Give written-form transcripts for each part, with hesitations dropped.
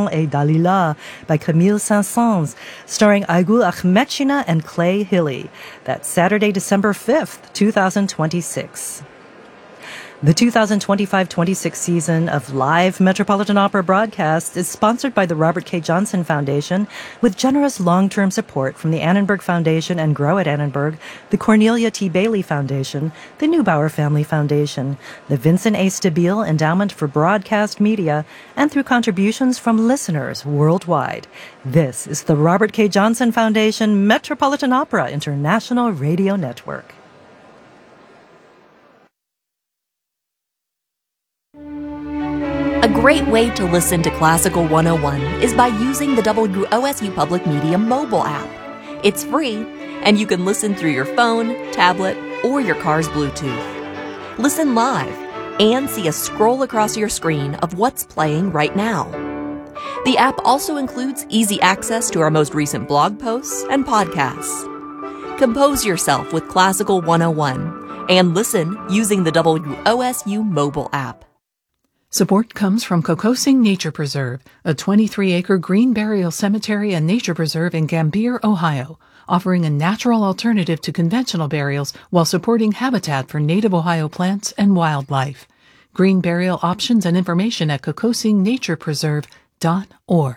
Nathan et Dalila by Camille Saint-Saëns, starring Aygul Ahmetchina and Clay Hilly. That's Saturday, December 5th, 2026. The 2025-26 season of live Metropolitan Opera broadcasts is sponsored by the Robert K. Johnson Foundation with generous long-term support from the Annenberg Foundation and Grow at Annenberg, the Cornelia T. Bailey Foundation, the Neubauer Family Foundation, the Vincent A. Stabile Endowment for Broadcast Media, and through contributions from listeners worldwide. This is the Robert K. Johnson Foundation Metropolitan Opera International Radio Network. A great way to listen to Classical 101 is by using the WOSU Public Media mobile app. It's free, and you can listen through your phone, tablet, or your car's Bluetooth. Listen live and see a scroll across your screen of what's playing right now. The app also includes easy access to our most recent blog posts and podcasts. Compose yourself with Classical 101 and listen using the WOSU mobile app. Support comes from Kokosing Nature Preserve, a 23-acre green burial cemetery and nature preserve in Gambier, Ohio, offering a natural alternative to conventional burials while supporting habitat for native Ohio plants and wildlife. Green burial options and information at kokosingnaturepreserve.org.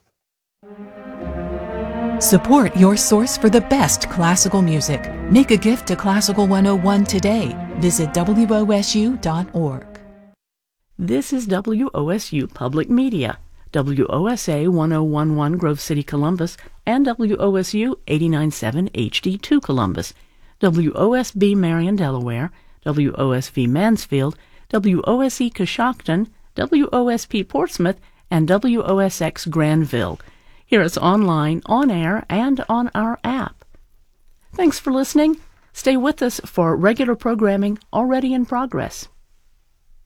Support your source for the best classical music. Make a gift to Classical 101 today. Visit WOSU.org. This is WOSU Public Media, WOSA 1011 Grove City, Columbus, and WOSU 897 HD2 Columbus, WOSB Marion, Delaware, WOSV Mansfield, WOSE Coshocton, WOSP Portsmouth, and WOSX Granville. Hear us online, on air, and on our app. Thanks for listening. Stay with us for regular programming already in progress.